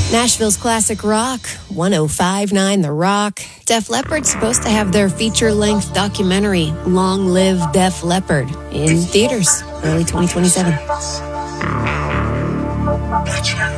Nashville's classic rock, 105.9 The Rock. Def Leppard's supposed to have their feature-length documentary, Long Live Def Leppard, in theaters early 2027.